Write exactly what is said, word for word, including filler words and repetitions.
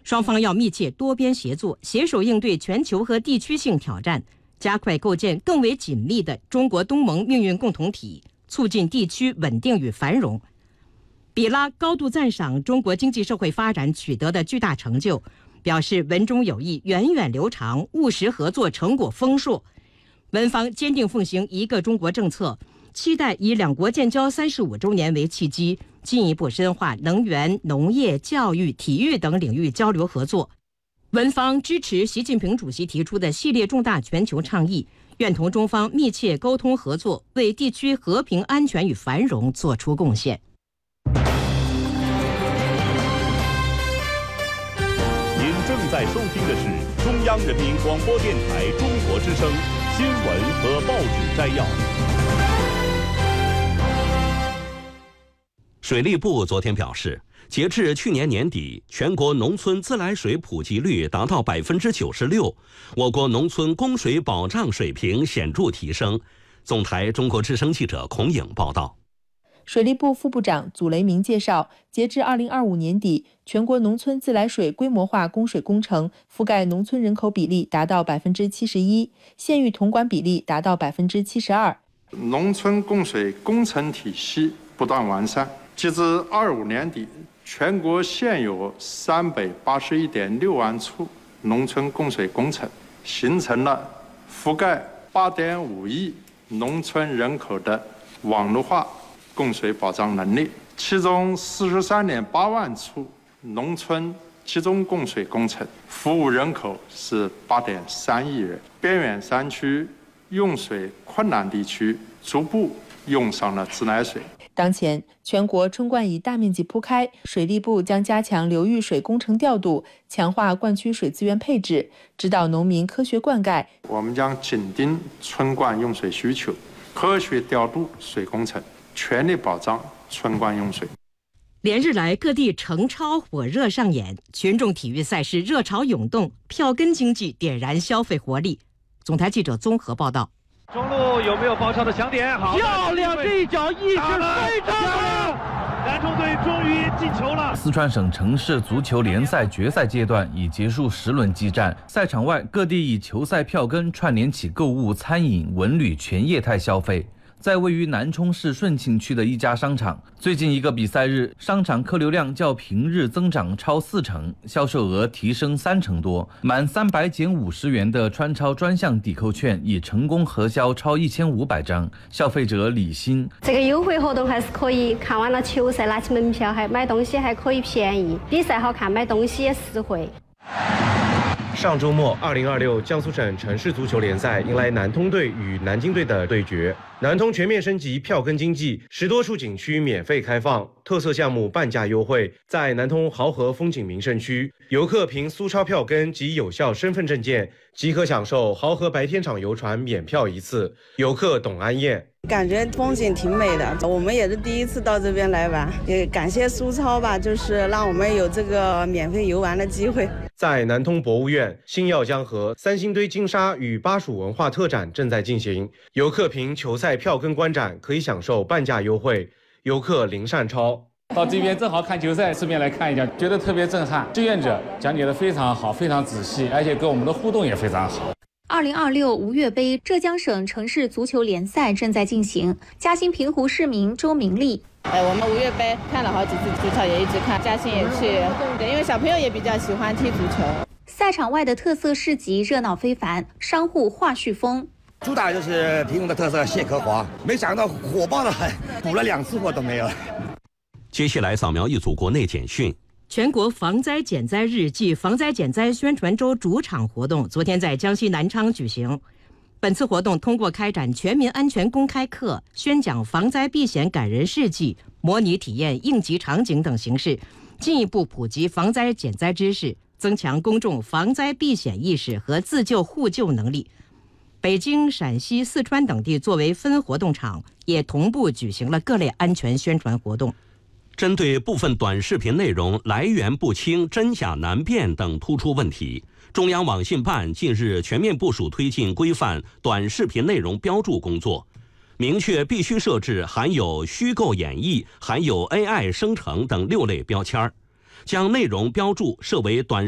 双方要密切多边协作，携手应对全球和地区性挑战，加快构建更为紧密的中国东盟命运共同体，促进地区稳定与繁荣。比拉高度赞赏中国经济社会发展取得的巨大成就，表示文中有意源远流长，务实合作成果丰硕。文方坚定奉行一个中国政策，期待以两国建交三十五周年为契机，进一步深化能源、农业、教育、体育等领域交流合作。文方支持习近平主席提出的系列重大全球倡议，愿同中方密切沟通合作，为地区和平安全与繁荣作出贡献。 您正在收听的是中央人民广播电台中国之声新闻和报纸摘要。 水利部昨天表示，截至去年年底，全国农村自来水普及率达到百分之九十六，我国农村供水保障水平显著提升。总台中国之声记者孔颖报道。 水利部副部长祖雷明介绍，截至二零二五年底，全国农村自来水规模化供水工程覆盖农村人口比例达到百分之七十一，县域统管比例达到百分之七十二。 农村供水工程体系不断完善，截至二五年底，全国现有三百八十一点六万处农村供水工程，形成了覆盖八点五亿农村人口的网络化供水保障能力，其中四十三点八万处农村集中供水工程，服务人口是八点三亿人。边远山区、用水困难地区逐步用上了自来水。 当前，全国春灌已大面积铺开，水利部将加强流域水工程调度，强化灌区水资源配置，指导农民科学灌溉。 我们将紧盯春灌用水需求，科学调度水工程，全力保障春灌用水。 连日来，各地诚超火热上演，群众体育赛事热潮涌动，票根经济点燃消费活力。总台记者综合报道。 中路有没有爆超的抢点？好， 漂亮！这一脚意识非常好， 南充队终于进球了。 四川省城市足球联赛决赛阶段已结束十轮激战，赛场外各地以球赛票根串联起购物、餐饮、文旅全业态消费。在位于南充市顺庆区的一家商场，最近一个比赛日，商场客流量较平日增长超四成，销售额提升三成多。满三百减五十元的川超专项抵扣券已成功核销超一千五百张。消费者李欣： 这个优惠活动还是可以，看完了球赛拿起门票，还买东西还可以便宜，比赛好看，买东西也实惠。 上周末，二零二六江苏省城市足球联赛迎来南通队与南京队的对决。南通全面升级票根经济，十多处景区免费开放，特色项目半价优惠。在南通濠河风景名胜区，游客凭苏超票根及有效身份证件，即可享受濠河白天场游船免票一次。游客董安燕： 感觉风景挺美的，我们也是第一次到这边来玩，也感谢苏超吧，就是让我们有这个免费游玩的机会。 在南通博物院，星耀江河、三星堆金沙与巴蜀文化特展正在进行，游客凭球赛票根观展可以享受半价优惠。游客林善超： 到这边正好看球赛，顺便来看一下，觉得特别震撼。志愿者讲解的非常好，非常仔细，而且跟我们的互动也非常好。 二零二六吴越杯浙江省城市足球联赛正在进行，嘉兴平湖市民周明丽： 哎，我们吴越杯看了好几次足球，也一直看，嘉兴也去，对，因为小朋友也比较喜欢踢足球。 赛场外的特色市集热闹非凡，商户话絮风。 主打就是平湖的特色蟹壳黄，没想到火爆的很，补了两次货都没有。 接下来扫描一组国内简讯。 全国防灾减灾日暨防灾减灾宣传周主场活动昨天在江西南昌举行。本次活动通过开展全民安全公开课、宣讲防灾避险感人事迹、模拟体验应急场景等形式，进一步普及防灾减灾知识，增强公众防灾避险意识和自救互救能力。北京、陕西、四川等地作为分活动场，也同步举行了各类安全宣传活动。 针对部分短视频内容来源不清、真假难辨等突出问题，中央网信办近日全面部署推进规范短视频内容标注工作，明确必须设置含有虚构演绎、含有 A I 生成等六类标签，将内容标注设为短